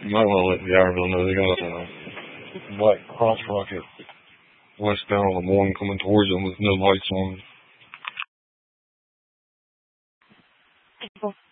You might want to let Yarville know they got a black cross rocket westbound on the one coming towards them with no lights on.